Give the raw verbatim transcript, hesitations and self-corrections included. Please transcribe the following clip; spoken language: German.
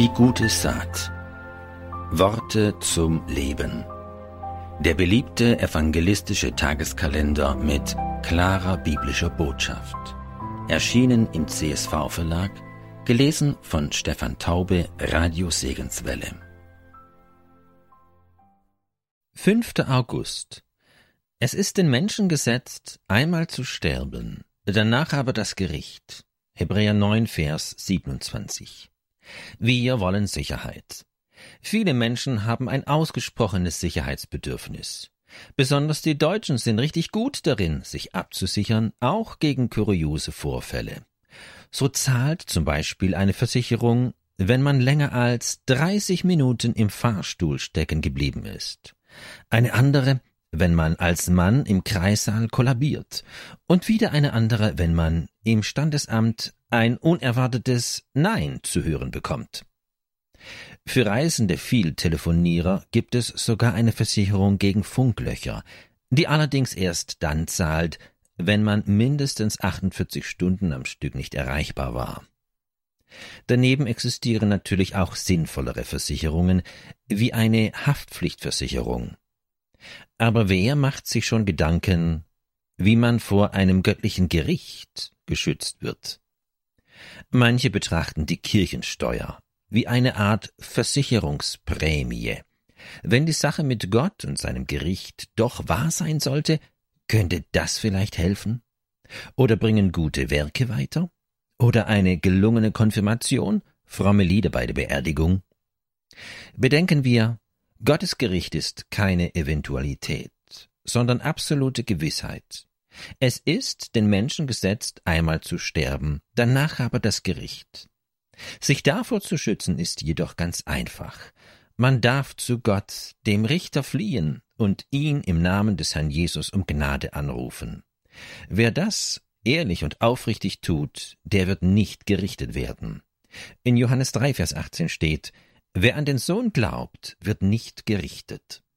Die gute Saat. Worte zum Leben. Der beliebte evangelistische Tageskalender mit klarer biblischer Botschaft. Erschienen im C S V-Verlag, gelesen von Stefan Taube, Radio Segenswelle. fünfter August. Es ist den Menschen gesetzt, einmal zu sterben, danach aber das Gericht. Hebräer neun, Vers siebenundzwanzig. Wir wollen Sicherheit. Viele Menschen haben ein ausgesprochenes Sicherheitsbedürfnis. Besonders die Deutschen sind richtig gut darin, sich abzusichern, auch gegen kuriose Vorfälle. So zahlt zum Beispiel eine Versicherung, wenn man länger als dreißig Minuten im Fahrstuhl stecken geblieben ist. Eine andere, wenn man als Mann im Kreissaal kollabiert. Und wieder eine andere, wenn man im Standesamt ein unerwartetes Nein zu hören bekommt. Für reisende Vieltelefonierer gibt es sogar eine Versicherung gegen Funklöcher, die allerdings erst dann zahlt, wenn man mindestens achtundvierzig Stunden am Stück nicht erreichbar war. Daneben existieren natürlich auch sinnvollere Versicherungen, wie eine Haftpflichtversicherung. Aber wer macht sich schon Gedanken, wie man vor einem göttlichen Gericht geschützt wird? Manche betrachten die Kirchensteuer wie eine Art Versicherungsprämie. Wenn die Sache mit Gott und seinem Gericht doch wahr sein sollte, könnte das vielleicht helfen? Oder bringen gute Werke weiter? Oder eine gelungene Konfirmation, fromme Lieder bei der Beerdigung? Bedenken wir, Gottes Gericht ist keine Eventualität, sondern absolute Gewissheit. Es ist den Menschen gesetzt, einmal zu sterben, danach aber das Gericht. Sich davor zu schützen ist jedoch ganz einfach. Man darf zu Gott, dem Richter, fliehen und ihn im Namen des Herrn Jesus um Gnade anrufen. Wer das ehrlich und aufrichtig tut, der wird nicht gerichtet werden. In Johannes drei, Vers achtzehn steht: Wer an den Sohn glaubt, wird nicht gerichtet.